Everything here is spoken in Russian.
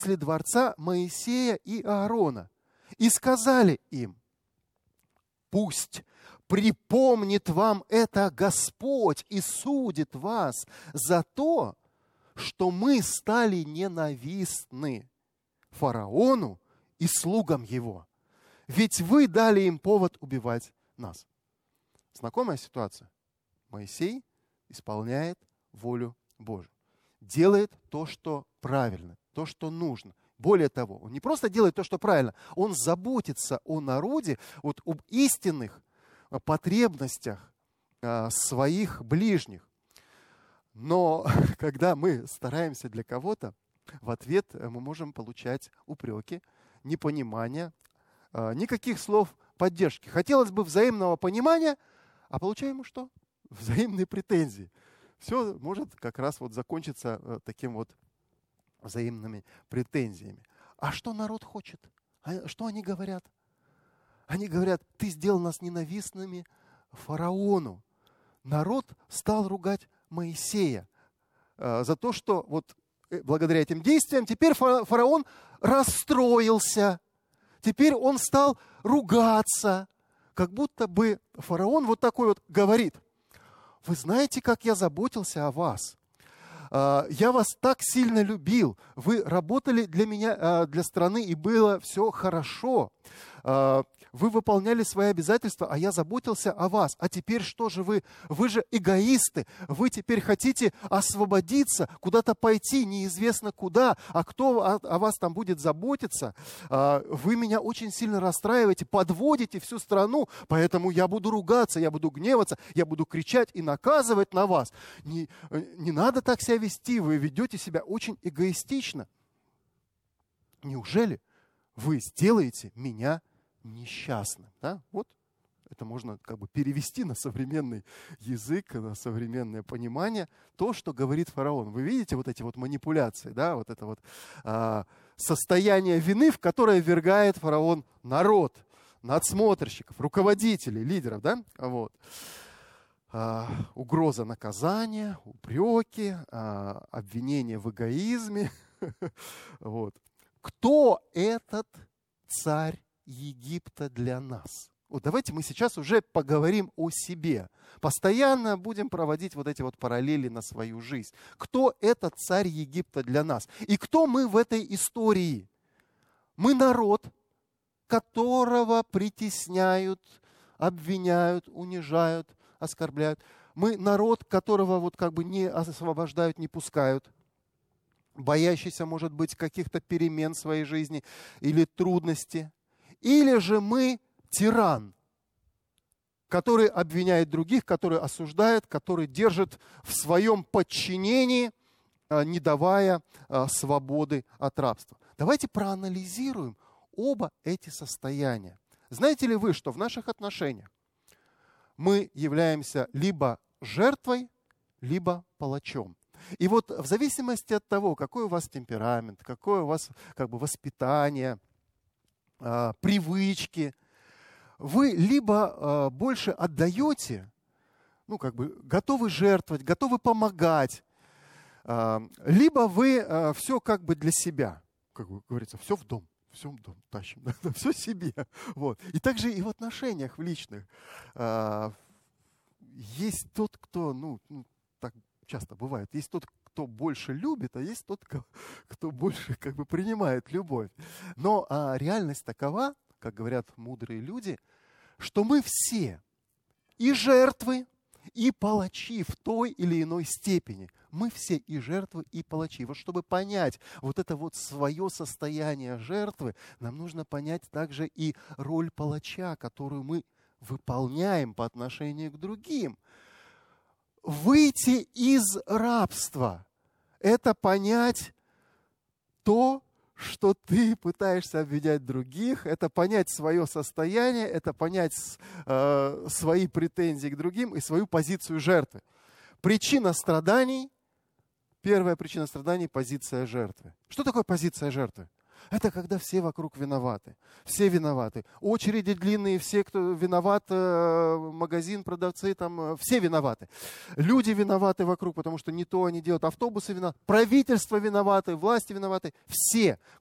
дворца Моисея и Аарона и сказали им: пусть припомнит вам это Господь и судит вас за то, что мы стали ненавистны фараону и слугам его. Ведь вы дали им повод убивать нас. Знакомая ситуация? Моисей исполняет волю Божию. Делает то, что правильно, то, что нужно. Более того, он не просто делает то, что правильно, он заботится о народе, вот об истинных потребностях своих ближних. Но когда мы стараемся для кого-то, в ответ мы можем получать упреки, непонимание, никаких слов поддержки. Хотелось бы взаимного понимания, а получаем что? Взаимные претензии. Все может как раз вот закончиться таким вот взаимными претензиями. А что народ хочет? Что они говорят? Они говорят: ты сделал нас ненавистными фараону. Народ стал ругать Моисея за то, что вот благодаря этим действиям теперь фараон расстроился. Теперь он стал ругаться. Как будто бы фараон вот такой вот говорит: вы знаете, как я заботился о вас? Я вас так сильно любил. Вы работали для меня, для страны, и было все хорошо. Вы выполняли свои обязательства, а я заботился о вас. А теперь что же вы? Вы же эгоисты. Вы теперь хотите освободиться, куда-то пойти, неизвестно куда. А кто о вас там будет заботиться? Вы меня очень сильно расстраиваете, подводите всю страну, поэтому я буду ругаться, я буду гневаться, я буду кричать и наказывать на вас. Не надо так себя вести, вы ведете себя очень эгоистично. Неужели вы сделаете меня несчастным? Да? Вот это можно как бы перевести на современный язык, на современное понимание. То, что говорит фараон. Вы видите вот эти вот манипуляции, да? Вот это вот состояние вины, в которое ввергает фараон народ, надсмотрщиков, руководителей, лидеров. Да? Вот. Угроза наказания, упреки, обвинения в эгоизме. Вот. Кто этот царь Египта для нас? Вот давайте мы сейчас уже поговорим о себе. Постоянно будем проводить вот эти вот параллели на свою жизнь. Кто этот царь Египта для нас? И кто мы в этой истории? Мы народ, которого притесняют, обвиняют, унижают, оскорбляют. Мы народ, которого вот как бы не освобождают, не пускают. Боящийся, может быть, каких-то перемен в своей жизни или трудностей. Или же мы тиран, который обвиняет других, который осуждает, который держит в своем подчинении, не давая свободы от рабства. Давайте проанализируем оба эти состояния. Знаете ли вы, что в наших отношениях мы являемся либо жертвой, либо палачом? И вот в зависимости от того, какой у вас темперамент, какое у вас как бы воспитание, привычки, вы либо больше отдаете, ну как бы готовы жертвовать, готовы помогать, либо вы все как бы для себя, как бы говорится, все в дом тащим, все себе. Вот. И также и в отношениях в личных есть тот, кто, так часто бывает, есть тот, кто больше любит, а есть тот, кто больше как бы принимает любовь. Но реальность такова, как говорят мудрые люди, что мы все и жертвы, и палачи в той или иной степени. Мы все и жертвы, и палачи. Вот чтобы понять вот это вот свое состояние жертвы, нам нужно понять также и роль палача, которую мы выполняем по отношению к другим. Выйти из рабства – это понять то, что ты пытаешься обвинять других, это понять свое состояние, это понять свои претензии к другим и свою позицию жертвы. Причина страданий, первая причина страданий – позиция жертвы. Что такое позиция жертвы? Это когда все вокруг виноваты. Все виноваты. Очереди длинные, все, кто виноват, магазин, продавцы, там, все виноваты. Люди виноваты вокруг, потому что не то они делают. Автобусы виноваты, правительство виноваты, власти виноваты. Все.